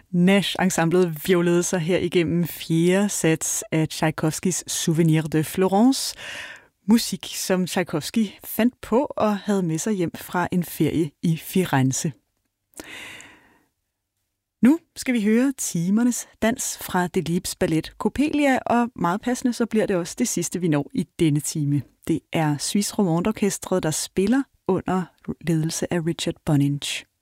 Nash-ensemblet violede sig her igennem 4. sats af Tchaikovskis Souvenir de Florence. Musik, som Tchaikovsky fandt på og havde med sig hjem fra en ferie i Firenze. Nu skal vi høre timernes dans fra Delibes ballet Coppelia, og meget passende så bliver det også det sidste, vi når i denne time. Det er Suisse Romande Orkestret, der spiller under ledelse af Richard Boninch.